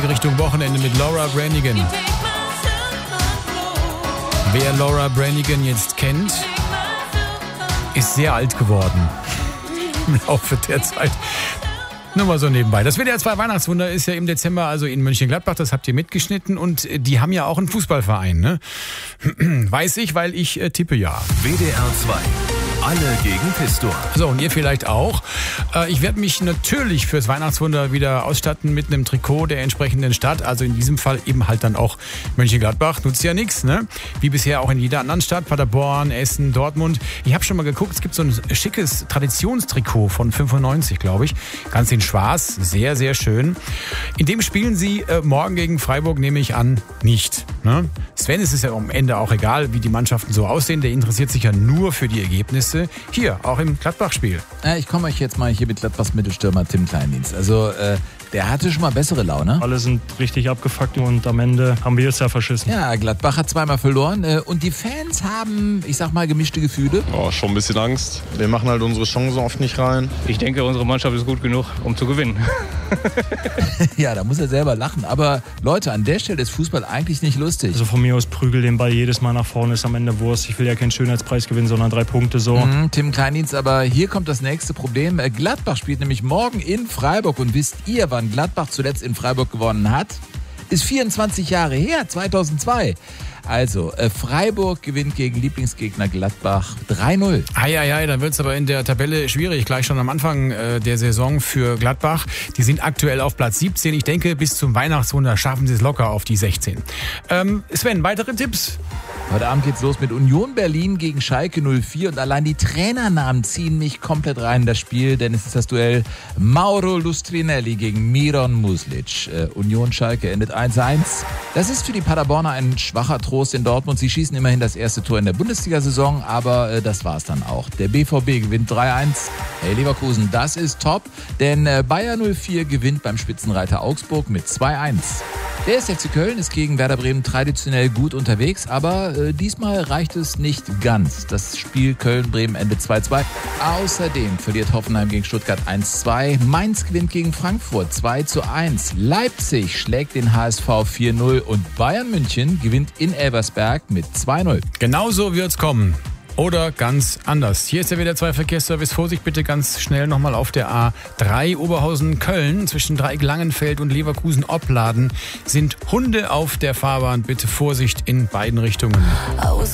Richtung Wochenende mit Laura Branigan. Wer Laura Branigan jetzt kennt, ist sehr alt geworden im Laufe der Zeit. Nur mal so nebenbei. Das WDR 2 Weihnachtswunder ist ja im Dezember also in Mönchengladbach, das habt ihr mitgeschnitten und die haben ja auch einen Fußballverein, ne? Weiß ich, weil ich tippe ja. WDR 2. Alle gegen Pistor. So, und ihr vielleicht auch. Ich werde mich natürlich fürs Weihnachtswunder wieder ausstatten mit einem Trikot der entsprechenden Stadt. Also in diesem Fall eben halt dann auch Mönchengladbach. Nutzt ja nichts, ne? Wie bisher auch in jeder anderen Stadt. Paderborn, Essen, Dortmund. Ich habe schon mal geguckt, es gibt so ein schickes Traditionstrikot von 95, glaube ich. Ganz in schwarz. Sehr, sehr schön. In dem spielen sie morgen gegen Freiburg, nehme ich an, nicht. Ne? Sven, es ist ja am Ende auch egal, wie die Mannschaften so aussehen. Der interessiert sich ja nur für die Ergebnisse. Hier, auch im Gladbach-Spiel. Ich komme euch jetzt mal hier mit Gladbachs Mittelstürmer Tim Kleindienst. Also, der hatte schon mal bessere Laune. Alle sind richtig abgefuckt und am Ende haben wir es ja verschissen. Ja, Gladbach hat zweimal verloren und die Fans haben, ich sag mal, gemischte Gefühle. Oh, schon ein bisschen Angst. Wir machen halt unsere Chancen oft nicht rein. Ich denke, unsere Mannschaft ist gut genug, um zu gewinnen. Ja, da muss er selber lachen. Aber Leute, an der Stelle ist Fußball eigentlich nicht lustig. Also von mir aus prügel den Ball jedes Mal nach vorne, ist am Ende Wurst. Ich will ja keinen Schönheitspreis gewinnen, sondern 3 Punkte so. Tim Kleindienst, aber hier kommt das nächste Problem. Gladbach spielt nämlich morgen in Freiburg. Und wisst ihr, wann Gladbach zuletzt in Freiburg gewonnen hat? Ist 24 Jahre her, 2002. Also, Freiburg gewinnt gegen Lieblingsgegner Gladbach 3-0. Eieiei, dann wird es aber in der Tabelle schwierig, gleich schon am Anfang der Saison für Gladbach. Die sind aktuell auf Platz 17. Ich denke, bis zum Weihnachtswunder schaffen sie es locker auf die 16. Sven, weitere Tipps? Heute Abend geht's los mit Union Berlin gegen Schalke 04 und allein die Trainernamen ziehen mich komplett rein in das Spiel, denn es ist das Duell Mauro Lustrinelli gegen Miron Muslic. Union Schalke endet 1-1. Das ist für die Paderborner ein schwacher Trost in Dortmund. Sie schießen immerhin das erste Tor in der Bundesliga-Saison, aber das war's dann auch. Der BVB gewinnt 3-1. Hey Leverkusen, das ist top, denn Bayer 04 gewinnt beim Spitzenreiter Augsburg mit 2-1. Der SFC Köln ist gegen Werder Bremen traditionell gut unterwegs, aber diesmal reicht es nicht ganz. Das Spiel Köln-Bremen endet 2-2. Außerdem verliert Hoffenheim gegen Stuttgart 1-2. Mainz gewinnt gegen Frankfurt 2-1. Leipzig schlägt den HSV 4-0 und Bayern München gewinnt in Elversberg mit 2-0. Genauso wird's kommen. Oder ganz anders. Hier ist der WDR 2 Verkehrsservice. Vorsicht bitte ganz schnell nochmal auf der A3 Oberhausen-Köln. Zwischen Dreieck-Langenfeld und Leverkusen-Opladen sind Hunde auf der Fahrbahn. Bitte Vorsicht in beiden Richtungen.